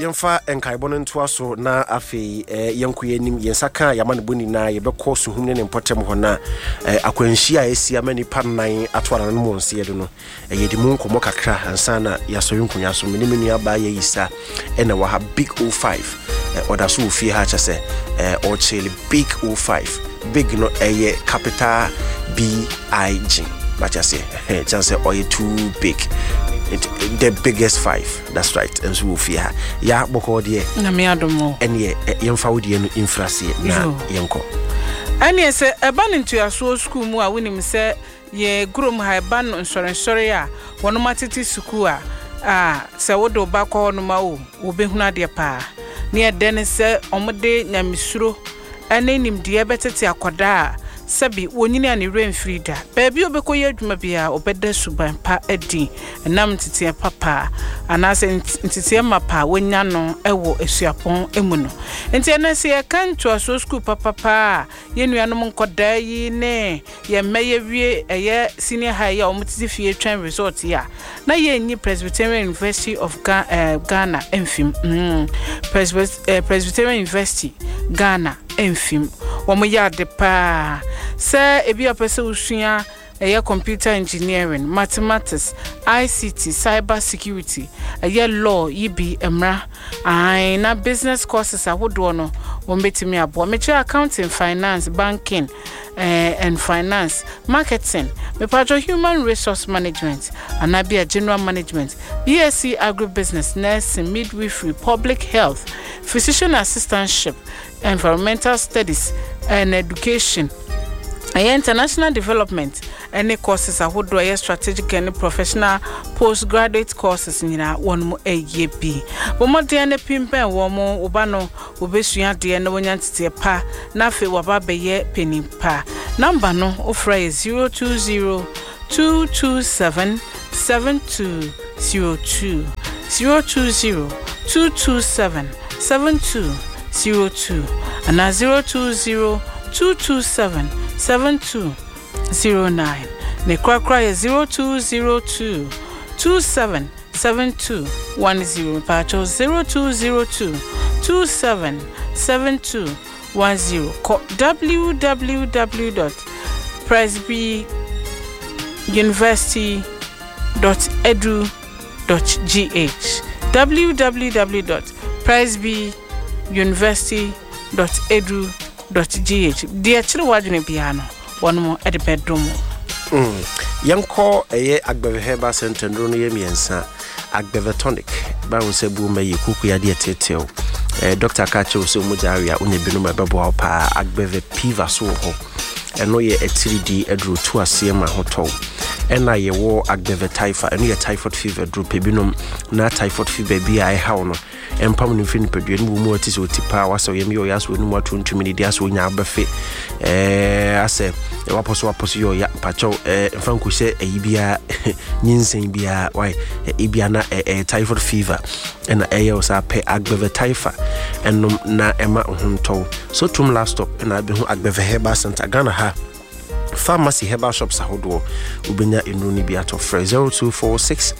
yemfa enkaibon nto aso na afei yenko yenim yensaka yama ne boni na yebekɔ so humne ne mpotem ho na akwanhia a esi amani pannan atwara no mo nse yedo no yedi mu nkomo kakra ansa na yasoyo nkonya so meni menu aba ye yisa ena wa ha big 05 oda so ofie ha kyese o chele big 05 big no capital BIG but I say chance oil too big. The biggest 5, that's right. And so fear ya boko de na me adomo ene yemfa wodi enu infrase na yenko ene se eban into ya so school mu a wonim se ye grom ha ban nsore a wono matete school a se wodo ba ko no ma o obehunu ade pa ne e den se omode nyamesuro ene nim de betete akoda sabi wonyini ani renfrida baabi obekoye adwuma bia obeda suban pa adi nam tete papa anase tete mapa wonya no ewo esuapon emu no enti enase ye kan to aso school papa yenuanom nkoda yi ne ye meye wie eye senior high ya omutiti fie twan resort ya na ye nyi Presbyterian University of Ghana enfim Presbyterian University Ghana enfim womo yade pa se ebi opese usua computer engineering, mathematics, ICT, cyber security, law, yibi emra na business courses ahodo no wombetimi abo meche accounting, finance, banking and finance, marketing, mepajo human resource management, anabia general management, BSc agribusiness, nursing, midwifery, public health, physician assistantship, environmental studies and education, international development, any courses ahodo strategic and professional postgraduate courses nyina wonmo AEP bomo de na pimpen womo obano obesua de na wonyantete pa na fe waba beye penimpa number no ofra 020 227 7202 020 227 7202 and 020 227 7209 ne kwakra 0202 277210 pacho 0202 277210 www.presbyuniversity.edu.gh www.presbyuniversity.edu.gh dia chiri wadwene bia no wono e de bedroom yanko agbeve herbal center no ye miensa agbeve tonic ba won se bu mayi kuku ya de tetew Dr. Kacho so mujaria onye ma bebo pa agbeve piva so ho eno ye 3D edro to asema hoto ena ye wo agbeve typha eno ye typhoid fever dro pebinom na typhoid fever bia ai hawo no empam no fin pedue no mu ati so tipa wasa yem yo yaso no mu atontumi ni dia so nya abefe ase waposo yo ya pacho mfanku se bia nyinsen bia why bia na typhoid fever ena eyo sa pe agbeve typha enom na ema honto so tum last stop ena be hu agbeve herbal center Ghana ha pharmacy herbal shops ahodo ubenya enroni bi ato 0246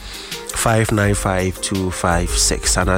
595256 and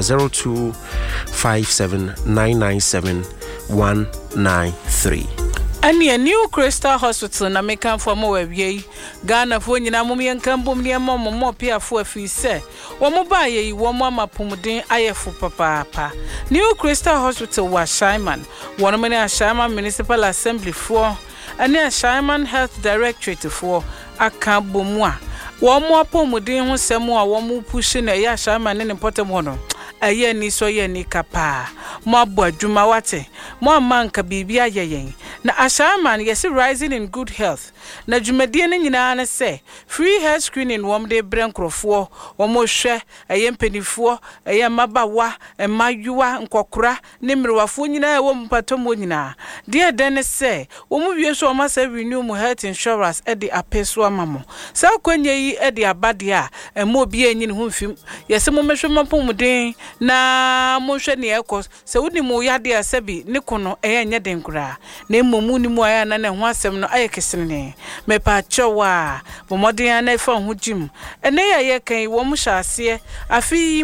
0257997193 Any a new Crystal Hospital na mekan for mo we Ghana fo nyina mom yenkambom ne mo pia fo afi se wo mo ba ye wo mo amapomden ayefo papa New Crystal Hospital wa Shaiman wono me na Shaiman Municipal Assembly for and a Shaiman Health Directorate for akabomu a wo mo apomden ho semo a wo mo push na ya Shaiman ne potem hono aye ni so ye ni kapa mo abo adwuma wate mo amanka bibia yeyen na Ashaiman yes rising in good health na dwumadie ne nyina na say free hair screening wom de brenkrofo wom hwe ayempenifo ayemabawa emayuwa nkokora ne mrewafo nyina wom patomo nyina de den say wom wie so ma say renew mu health insurance e de apeso amamo sa kwanye yi e de abade a emo bi enyi ne ho mfim yes mo mehwe mapomuden na mo hwe ne ekos se woni mo yade asabi ne kono enye denkura na momu ni mu aya na ne ho asem no ayekesene me pa chowa bomodin na fa ho jim ene ya ye kan wo mu hyase afi mu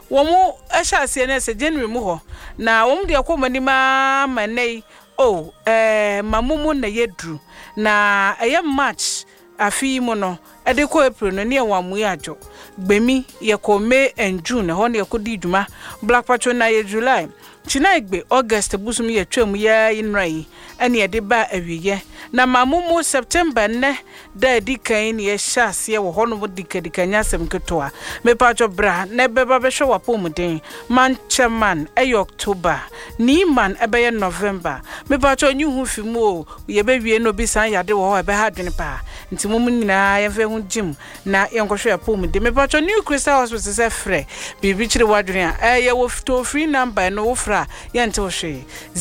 womu ehase na se January mu ho na wom de akomani ma manei mamumu na yedru na March afi mu no ede ko April no ne wamu ajo gbemi ye ko May and June ho ne ko di dwuma Black Patrol na ye July Chinaigbe August busum ye twam ya inrai ene ede ba awiye na mamumu September ne da di kan ye hyase ye wo hono dikadikanya asem ketoa me pacho bra ne beba be hwe wapomuden mancheman October ni man ebe November me pacho nyuhu fimu o ye be wie no bi san yade wo ebe ha dwene pa nti mumu nyina ye fe hu jim na ye nkohwe apomuden me pacho New Crystal Hospital se frɛ bibi chire wadwene a ye wo to free number no wo fra ye nte wo hwe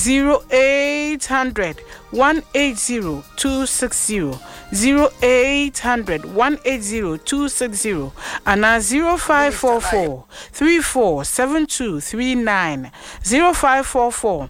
0800 180 260 0800 180 260 and 0544 347239 0544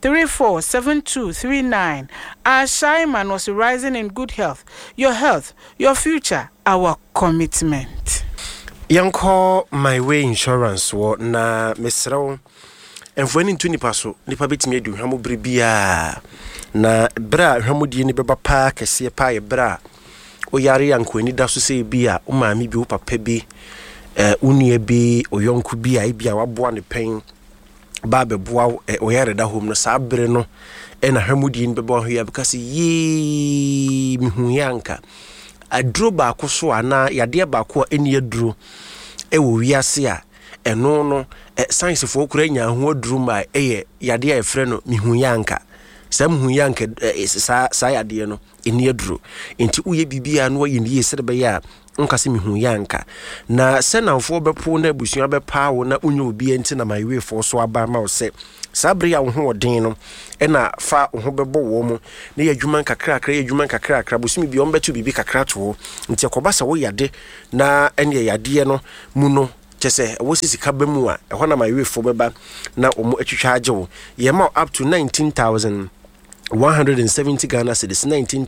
347239. Our Shaiman was rising in good health. Your health, your future, our commitment. Yanko my way insurance wo na mesrew enfoni ntu nipa so nipa betimi adu hwamo bribia na bra hwamo die ni beba pa kese pa ye bra o yare yanko ni da so se bia o maami bi o papa bi unie bi o yonku bi ai bia waboa ne pen ba beboa o yare da hom no sa bre no na hwamo die ni beba ho ya because yi mihu yanka adro ba ko so ana yade ba ko eni aduro ewo wiase a eno no science fo kura nya ho aduro ma yade a efre no mihu yanka sam hu yanka sa yade no eni aduro enti uye bibia no ye ni yesere ya nkase mihu yanka na senanfo bepo na busua bepa wo na unyo obi enti na my way for so aba ma wo se sabre ya wo ho odin no na fa wo ho bebo wo mu na ye adwuma kakra busumi bi ombetu bibi kakra to nti akobasa wo yade na ene yade no mu no chese wo sisi ka bemu a ho na my way for beba na omo atwitwa age wo ye ma up to 19,170 Ghana cedis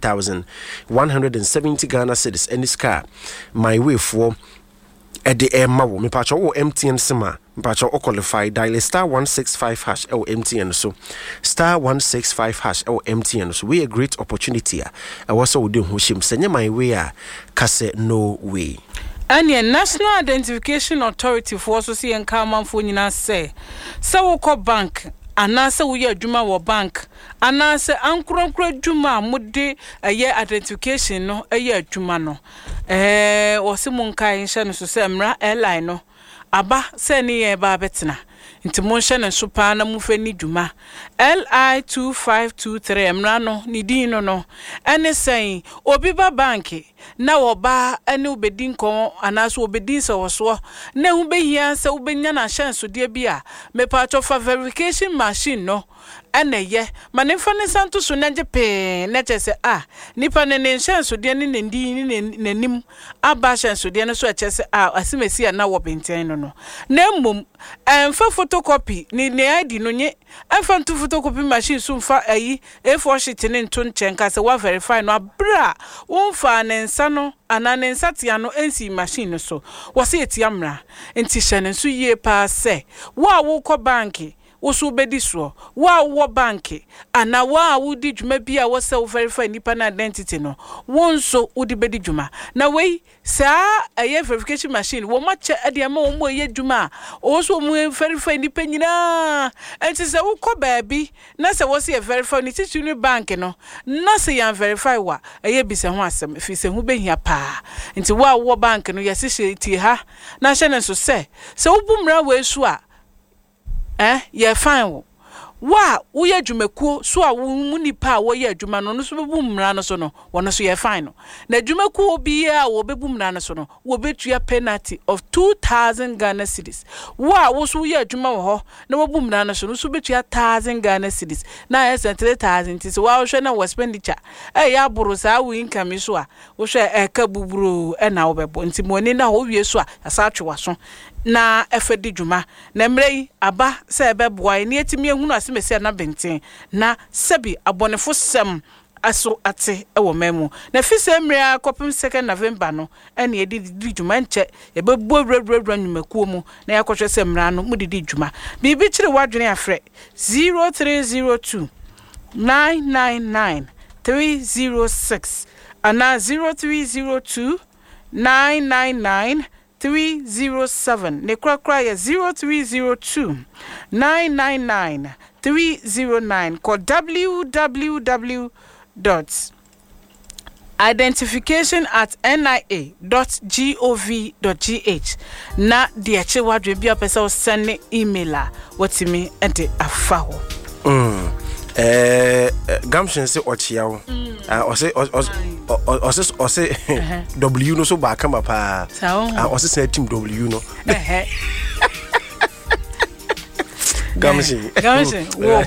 19,170 Ghana cedis any scar my way for at the air mawo me pacho o MTN sima me pacho o qualify dial *165# o MTN so *165# o MTN so we a great opportunity a also we do ho shim senye my way a kase no way. And the National Identification Authority for Associate and Common for Nina say so ko bank anase wo ye adwuma wo bank anase ankronkro adwuma mode eye identification no eye adwuma no wo se munkai hye no so se mra airline no aba se ne ye ba betena nti mon hye ne so pa na mu fani dwuma LI2523 mra no ni din no ene sen obi ba bank na wo ba ene obedin kon anaso obedin se wo so na hu behia se obenya na hyenso de bia me pa to fa verification machine no ene ye manemfa ne santo so na jepe na chese nipa ne hyenso de ne ndi ni nanim aba hyenso de no so chese asimesi na wo benten no na mmom emfa photocopy ni ID no nye emfa ntu photocopy machine so mfa A4 sheet ne nto nchenka se wa verify no abra wonfa ne nsa no anane nsatia no ensi machine so wose etia mra enti hye so yie pa se wo ko banki wo so bedi so wo banki ana wo di dwuma bia wo se verify nipa na identity no wonso wo di bedi dwuma na wei saa verification machine wo ma che ade ma wo mo ye dwuma wo so mo verify nipa nyina enti se wo ko baabi na se wo se verify ni titunu bank no na se yan verify wa bisa ho asem fi se hu behia pa enti wo bank no yesihye ti ha na hye ne so se wo bumra we su a ye fine wa wo ye dwumakuo so a wo munipa wo ye dwuma no so bebu mra no so no wono so ye fine no na dwumakuo bi a wo bebu mra no so no wo betua penalty of 2,000 Ghana cedis wo so ye dwuma wo ho na wo bebu mra no so betua 1,000 Ghana cedis na yes 3,000 tis wo hwe na wo expenditure ya buru sa wo income so a wo hwe ka buburu na wo bebo nti mo ni na wo wie so a asa atwe so na efedi dwuma na mrei aba se ebeboa ni etimi ehunu asemese na benten na sebi abonefo sem aso ate ewo memu na fise mrea kopem 2 November no ene yedi dwuma nche ye bebu brabra nwumakuo mu na yakwohwe se mra no mudidi dwuma bibi kire wadwene afre 0302 999 306 ana 0302 999 307 ne krakra ya 0302 999 309 call www.identification@nia.gov.gh na de ache wadwe bia pesa send email a watimi ente afaho Gamshin say ochiawo ose W no so ba kama pa ose say team W no Gamshin wo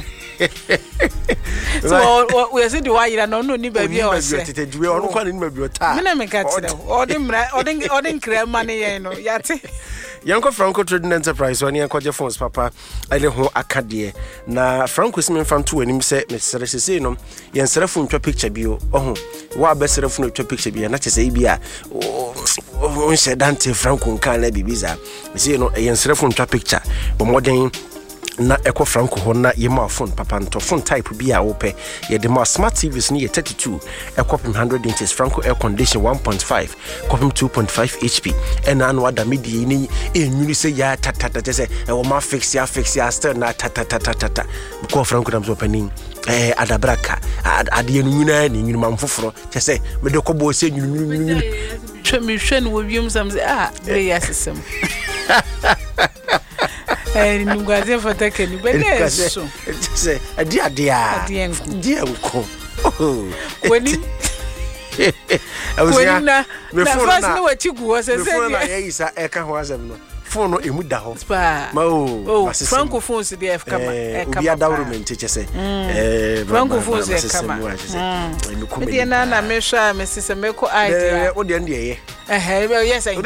so we say the why no ni baby o say teteduwe onu kwa ni baby o ta me na me ka tira odin kra mane yen no yate Yanko Franco Trading Enterprise wani yanko phones papa ale ho akade na Franco simi mfanto anim se mesere sese no yen serefo ntwa picture bio oho wa be serefo ntwa picture bio na chese ibi a on se dante Franco nkan na bibiza se no yen serefo ntwa picture bo modern na eko Franco ho na yema phone papa nto phone type bi a ope ye de ma smart TVs ni 32 eko 100 inches Franco air condition 1.5 kopim 2.5 HP and anu ada media ni enwuni se ya tata se e wo ma fix ya still na tata ko Franco dam so panin adabraka ade enwuna ni nwunu mamfoforo se me de ko bo se nwunu twemi hwen wo wiem sam se bre ya sesem nungaze fatake ni bele so se dia enko weni na first no wachigu wo se na yisa eka ho azem no phone no emu da ho ma Franco phones dey kama obi adawrement chese Franco phones dey kama me na me hwa me sese me ko idea o de ndeye yes I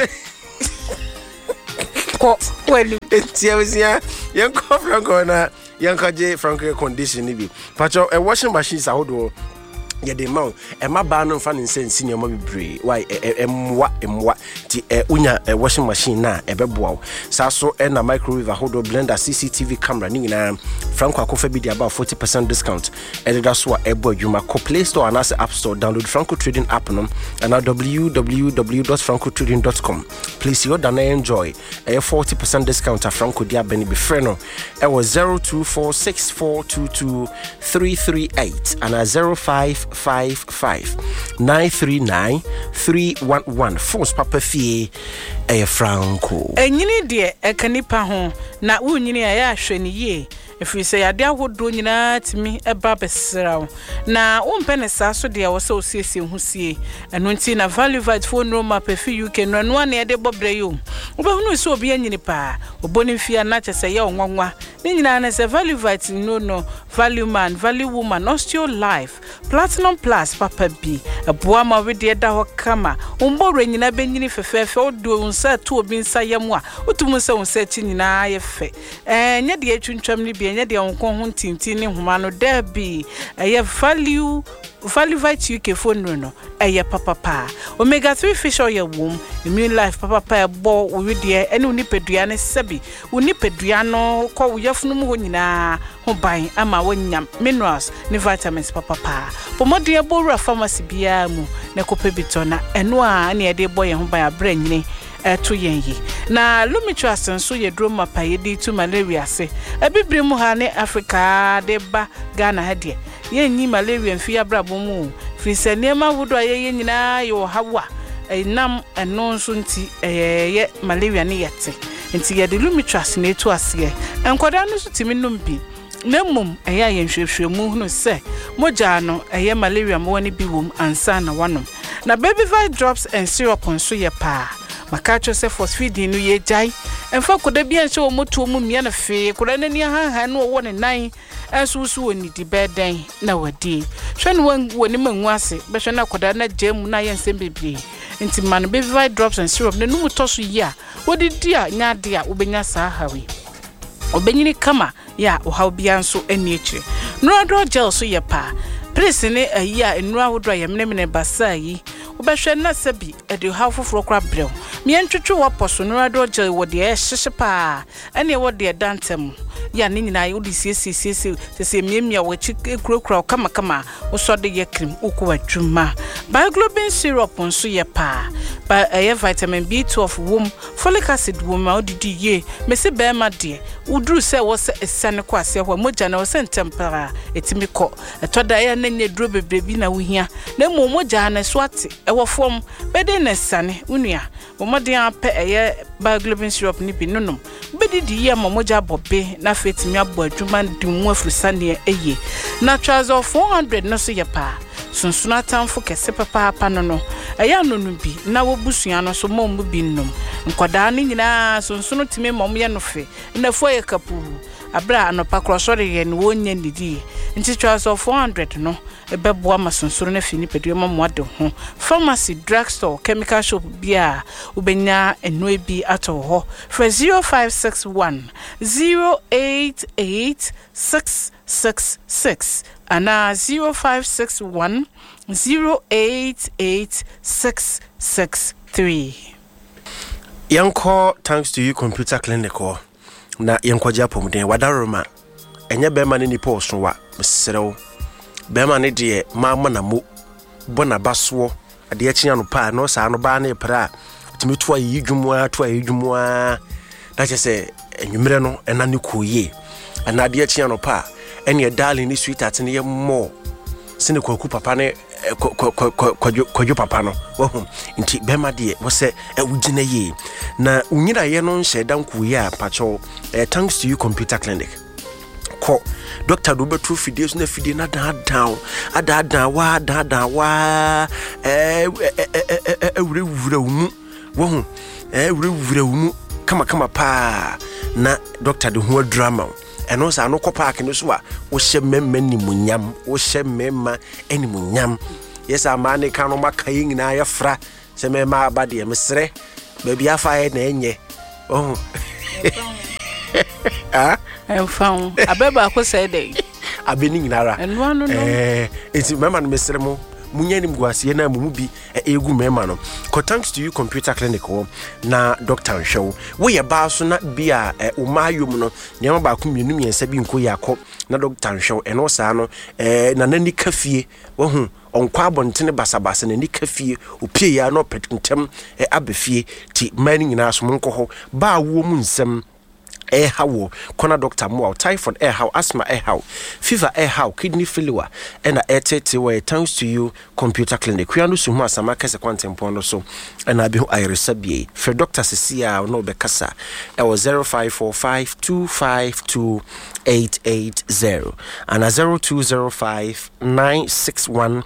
ko weli etiawisia yanko Franco na yanko je Franco condition ni bi pacho washing machines ahodo ye de ma ma ba no fa ne sense ne ma bibre why emwa ti unya washing machine na ebeboa sa so na microwave ahodo blender CCTV camera ni na Franco akofa bi di about 40% discount ededa so ebo adwuma ko Play Store and App Store download Franco Trading app no and www.francotrading.com please you dan enjoy a 40% discount at Franco dia beni be freno e was 0246422338 and 0555939311 phones papa fie Franco enyini de ekanipa ho na wunyini ya ahwani ye efise yade ahodo nyina timi eba besrawo na wompene saso de wo se osiesie husie eno nti na value vite phone room perfi UK no no na yade bobre yo obehunu se obi anyini pa oboni fia na chese ye onwanwa ni nyina na se value vite no value man value woman osteo life platinum plus papa bi eboa ma we de da ho kama umbore nyina benyini fefefe odo unsa to obi nsa yemu a otum se unsa chi nyina ye fe nya de atwuntwam ni bi nya de onko ho tintin ni homa no da bi ye value vite UK phone no eye papa omega 3 fish oil wom immune life papa ebo we de ene unipedua ne sebi unipedua no ko wo yafunu mu ho nyina ho ban ama wonyam minerals ne vitamins papa pomodua bowura pharmacy bia mu ne kope bitona eno a ne de boye ho ban abra nyine to yenyi na lumitras nso ye droma pa ye di to malaria se ebibire mu ha ne Africa de ba Ghana ha de yenyi malaria mfi abrabo mu fi se nema wudo ye nyina yo hawa enam eno nso nti ye malaria ne yete nti ye de lumitras na etu ase enkoda no so timi numbi nemum eya ye nhwehwemu no se moja no eye malaria mo wani bi wom ansa na wanom na baby vite drops and syrup nso ye pa makacho se phosphidine no ye jai emfa koda bia nse wo moto mu mia na fe koda nani han no wo ne nan ensusu woni di beden na wadi hwe no woni mangu ase be hwe na koda na jam na ye nsem bebre nti man baby vite drops and syrup ne no to so ya wodi dia nya dia obenya sa hawe obenyini kama ya ohaw bia nso eni echi no gel so ye pa Please ne ayi enura hodro yemne basa yi wobehwe na sabi ede ha foforo kra brew me entwetwe woposo nura do je wo de hyehye pa ene wo de dantem ya ne nyina yo de sese miemia wo chi kurokura kama wo so de ye cream uko adwuma bioglobin syrup nso ye pa ba vitamin B12 wom folic acid wom a odidi ye mesi be ma de udru se wo se esane kwase ho moja na wo se ntempera etimi ko etoda ya na nye duro bebrebi na wo hia na moja na so ate ewo fom bede na sane unua moden ape bioglobin syrup ni bi nunum bedidi ye moja bobe na fetimi abo adwuma di mu afrisane eye na trouser 400 no so ye pa sunsuna tamfo kese papa no eya nonu bi na wobusua no so mom bi nnum nkoda ne nyina sunsunu timi mom ye no fe na fo ye kapu abra anopa krosore ye no wonya ndidi nti trouser 400 no ebeboa masunsuru na fini pedue mamwade ho pharmacy drugstore chemical shop bia ubenya eno bi ato ho for 0561 088666 ana 0561 088663 yanko thanks to you computer clinic na yanko japomden wadaroma enye bema ne nipa oswa mesrew bema ne de mama na mo bona baso ade achinya no pa no sa no ba na epra timitu ayi dwumu a na chese enwumre no ena ne koye ana ade achinya no pa ene darling ni sweetheart ne ye mo sine kwaku papa ne kwajo papa no wo nti bema de wo se ewugina ye na unyira ye no nhye dankoye a pacho thanks to you computer clinic ko doctor do betu fidie so na fidie na down wa wure umu wo wure umu kama pa na doctor de ho drama eno sa no ko park no so a wo hye memma ni munyam wo hye memma eni munyam yesa ma ne kan no maka yina ya fra se memma abade mesre ba bia fa na enye oh found abeba ko say dey abeni nyinara eno no enti memma no mesre mo munyani mguase na mu bi egu memma no ko thanks to you computer clinic na doctor show wo ye ba so na bia umayom no nyama ba ko mienu miensa bi nko yakọ na doctor show eno sa no na nani kafie wo hu onkwa abontene basabasa na ni kafie opie ya no petentem abefie ti mani nyina so nko ho ba wo mu nsem how corner doctor mo typhoid how asthma how fever how kidney failure and tete way thanks to you computer clinic we anu suhu asama kase kwantempo no so and abi ho ayresabie for doctor Cecilia no be kasa e was 0545252880 and 0205961109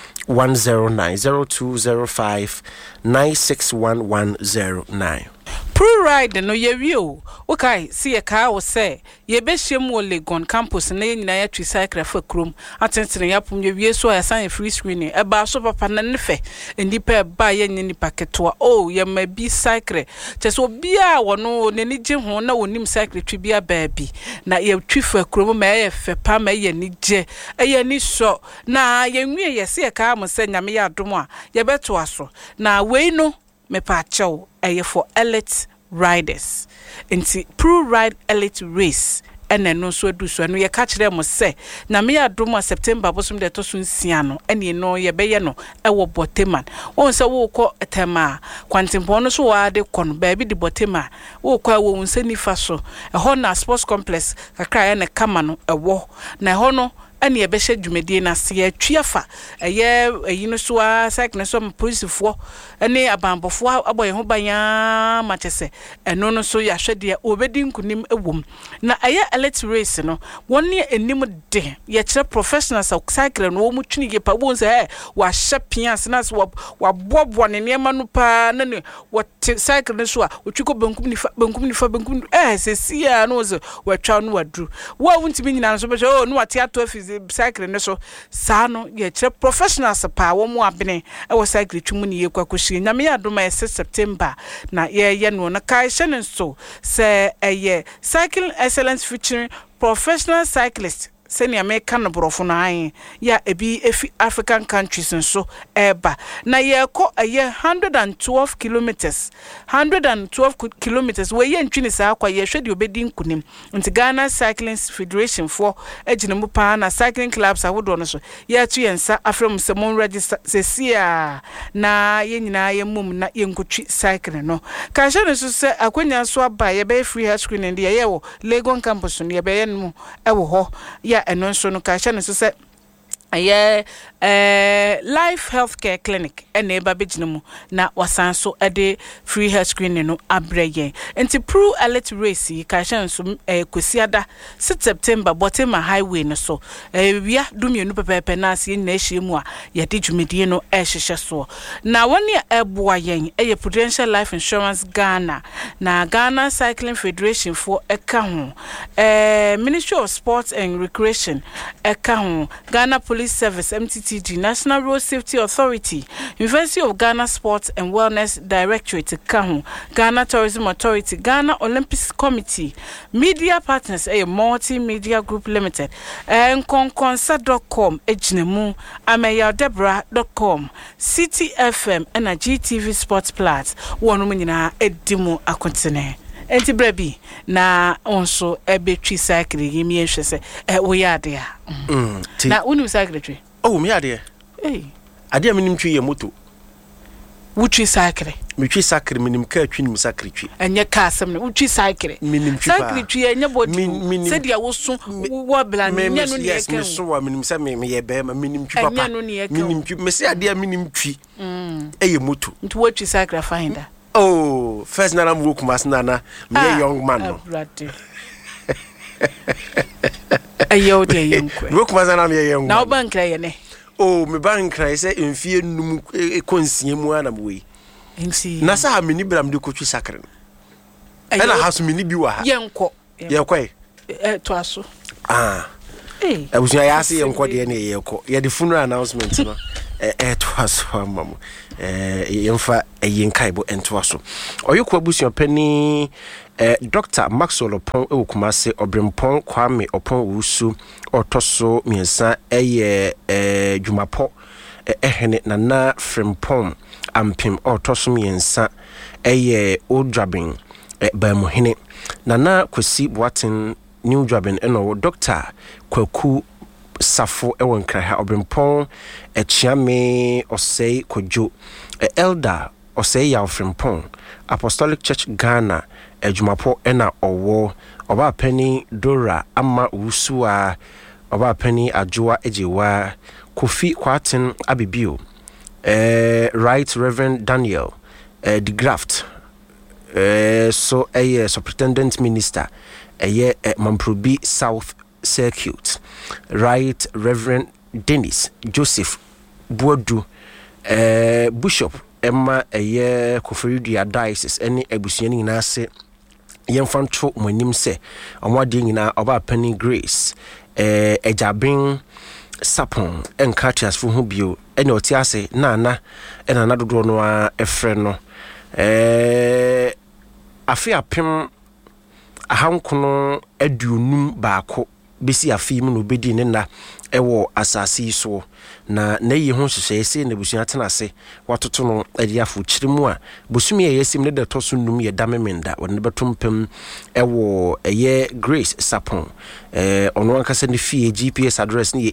0205961109 Pro ride no ye wio okay see ye ka wo say ye be hiem wo Legon campus na ye nyina ya twi cycle fa krom atentene ya pom ye wie so ya san free screening e ba so papa na nefe ndipa ba ye nyini paketoa oh ye ma bi cycle cheso bia wo no ne ni je ho na wonim cycle twi bia ba bi na ye twi fa krom ma ye fe pa ma ye ni je ye ni so na ye nwie ye se ye ka mo se nyame ya adom a ye beto aso na we no me pa chow for elite riders nti pro ride elite race ene no so adu so no ye ka kire mo se na me adom September bosom de to so nsia no ene no ye be ye no wo Boteman won se wo ko tema kwantempo no so wa de kon ba bi de Boteman wo ko wo nse nifa so ho na sports complex kakra ye ne kama no wo na ho no ani ebehye dwumedie na se atwiafa eye eyino so a cycle so policefoɔ ani abambofoɔ aboye ho banya machese eno no so ya hwede obedi nkunim ewom na eye elite race no woni enim de ye kire professionals cycle no mu twini ye pa won se wa hye pians na so wa bobo ne nema no pa na ne wa cycle no so a otwiko benkum nifa se sia no zo wa twa no wadru wa wuntimi nyina so be oh no ate ato cycle ne so sano ye kire professionals pa wo mu abene e wo cycle twumu ne ye kwakohie nyame ya doma 6 September na ye no na kai hye so se eye cycling excellence featuring professional cyclists senior American brofo na ayin ya ebi efi African countries nso eba na ye ko 112 kilometers we ye ntwini sa akwa ye hwede obedi nkunim nti Ghana Cycling Federation for eginemu pa na cycling clubs awodo no so ye atu yensa afrem se mon register sesia na ye nyina ye mum na ye nkotwi cycling no ka hye no so se akwanya so aba ye be free health screening de ye wo Legon campus no ye be ye no ewo ho ya eno nso no ka hye no so se life healthcare clinic eba beginemu na wasanso ede free health screening no abreye enti pro alert race ka shanso kwesiada 6 September Botema highway no so wia dumienu pepepe na ase na ehyemu a yade dwumedie no ehhehye so na woni eboa yen Prudential Life Insurance Ghana na Ghana Cycling Federation for eka ho Ministry of Sports and Recreation eka ho Ghana Police Service MTTG, National Road Safety Authority, University of Ghana Sports and Wellness Directorate, Ghana Tourism Authority, Ghana Olympics Committee, Media Partners, a Multimedia Group Limited, and Conconsa.com, Ejnemu, AmeyaDebra.com, CTFM, and a GTV Sports Plus, one woman in a Edimu Akontine. Enti brebi na onso ebetwi cycle yemi ehwe se we yade a na unu secretary me yade ade minim twi ye moto wutwi cycle metwi cycle minim ka twi nim cycle twi enye ka asem ne wutwi cycle minim twi cycle twi enye body se dia wosu wo bla nya no ne yes me so wa minim se me ye be ma minim twi papa minim twi me se ade minim twi eye moto nti wutwi cycle finder. Oh, first nana mwoku masnana me young man no. Ayo de yonkwe. Mwoku masnana me young man. Na obankra ye ne. Oh, me bankra se mfie num konsie mu ana mwe. Nsi. Na sa me ni bram de kotwi sakre. Ena haso me ni bi wa ha. Yenko. Yenkwe. To aso. Abusunya ya se yenko de ne yenko. Ye the funeral announcement no. To aso amamu. Yemfa yenkaibo entwaso oyekwa abusunya pani Dr. Maxwell Opon Kumase Obrempon Kwame Opon Wusu otoso miensa Jumapo ehene nana Frempom ampim otoso miensa Old Drabin Bamuhene nana Kwesi Boatin New Drabin eno Dr. Kwaku Safo Ewonkra Obrempon Chiame Osei Kojo Elder Osei ya Frempon Apostolic Church Ghana Jumapo ena owo oba penny Dora ama usua oba penny ajua ejewa Kofi Kwatin Abibio Right Reverend Daniel de Graft so Superintendent Minister Mamprobi South Circuit Right Reverend Dennis Joseph Bodu Bishop Emma Koforidua Diocese any ebusuani nyina se yemfanto monim se omwade nyina oba Penny Grace ejabin sapon enkatias fu hu bio ene otiase na dodo no a efre no afi apem ahankono aduonum baako besi afi mu no bedi ne na ewo asasi so na yi ho hyehyɛ se na busua tenase watoto no adiafo kyirimu a busumi yesim ne de toso num ye damemenda wonne betompem ewo Grace Sapon ono ankasa ne fie GPS address ne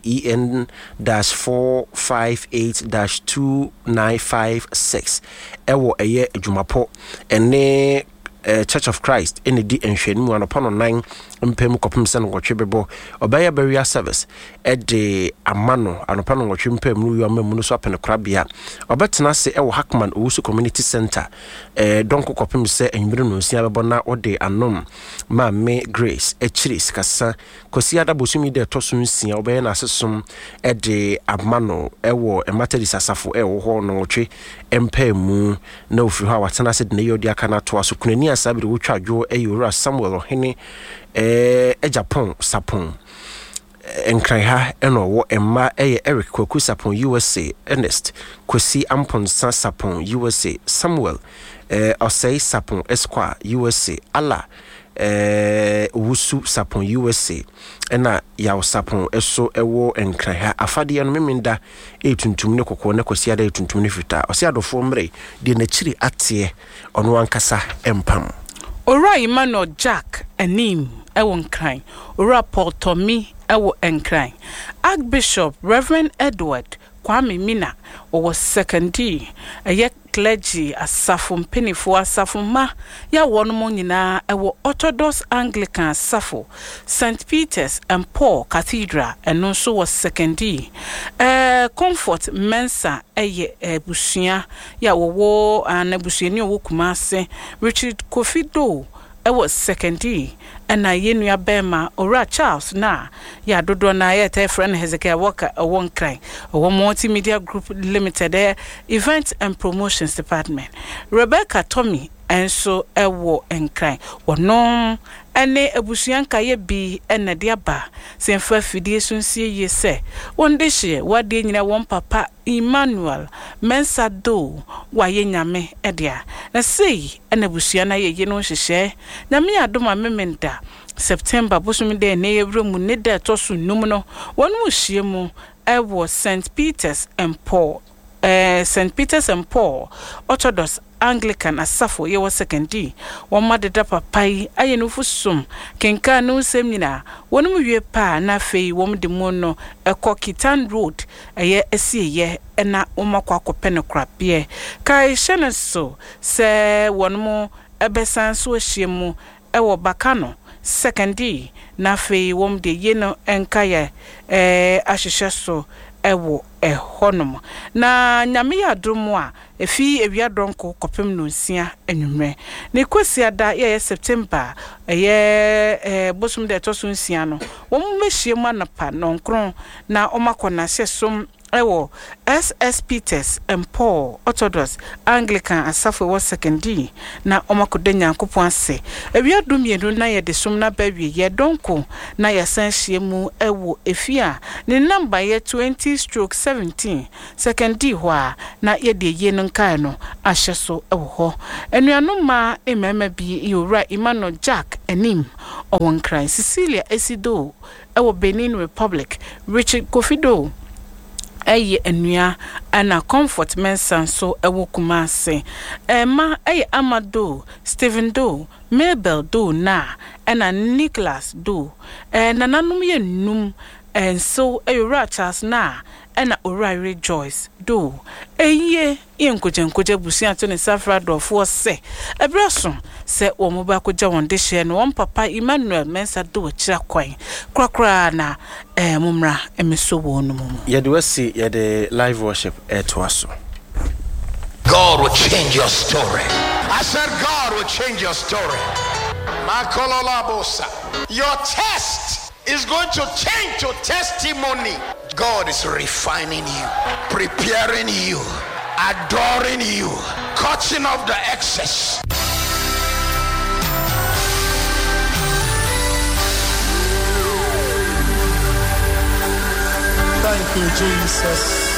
EN-458-2956 ewo Jumapo ene Church of Christ in the enhwenu anopono 9 mpem kopem se no gwotwebebo obaya burial service de amano anopono gwotwempem no yo amamu no so apene krabia obetena se ewo Hackman Owusu Community Center donko kopem se enwere no nsia bebo na ode anom ma me Grace echiris kasa kosia da bosumi de toso nsia obaya na asesom de amano ewo ematedi sasafo ewo ho no gwotwe empemu na ofiri ha watena se de ne yodi aka na to aso kunani asabiri wotwadwo eyura Samuel Ohene Japan Sapon enkran ha eno wo emma Eric Kwaku Sapon USA Ernest Kwesi Ampon Sapon USA Samuel Osei Sapon Esquire USA Ala wusu sapon USA ena ya sapon eso ewo enkran ha afade no memenda etuntum ne kokko ne kwasiada etuntum ne fita ose adofo mre de na chiri ate ono ankasa empam ora Emmanuel Jack anim ewo nkran ora Paul Tommy ewo enkran Archbishop Reverend Edward Kwame Mina was secondary a clergy asafo mpenifo asafo ma ya wono nyina ewo Orthodox Anglican asafo St. Peter's and Paul Cathedral and also was secondary Comfort Mensa busua ya wo anabusuani wo Kumase Richard Kofido was secondary and I yenua bema ora Charles na ya dodo na ya te friend Hezekiah Walker a one cry a multimedia group limited events and promotions department Rebecca Tommy and so ewo enkran wono ene abusuanka ye bi ene de aba senfa fidie sunsie ye se wonde hye wade nyina won papa Emmanuel Mensado wa ye nyame edea na sei ene abusuana ye no hyehye na me adoma memenda September bosumi de ne yewremu ne de toso num no wonu hye mu ewo St. Peter's and Paul St. Peter's and Paul Orthodox Anglican asafo ye was secondary won de papai aye no fusum kenka no sem nyina wonum wie pa na fei wom de mu no Kitan Road eye esiye na umakwa kopene krapie kai hye so se wonum ebesan so hyiemu ewo Bakano secondary na fei wom de ye no enkaye ahihye so ewo honom na nyame ya domo a efi ewia donko kopem no nsia anwumre ne kwasi ada ye September bosum de toso nsia no wo mehie mu anapa no nkron na omakona hyesom ewo SS Peters and Paul Orthodox Anglican asafo was secondary na omakoda nyankopon ase ewia dumienu na ye de som na bawie ye donko na ye san hyiemu ewo efia ne number ye 20/17 secondary ho a na ye de ye nkai no ahye so ewo ho enuanu ma emema bi yura Emmanuel Jack anim owon kran Cecilia Esido ewo Benin Republic Richard Kofido eye enua ana Comfort Mensa so ewo Kumase ma eye Amado Stephen Do Mabel Do na ana Nicholas Do nananum ye num and so eye Charles na ana Orire Joyce Do eye yenkojenkoje busia to ne safra do fo se ebraso se wo mo ba koja won de hye no won papa Emmanuel Mensa Do kira kwan krakra na mumra emeso wo no mu yede wasi yede live worship to aso God will change your story. I said God will change your story. Your test is going to change to testimony. God is refining you, preparing you, adoring you, cutting off the excess. Thank you, Jesus.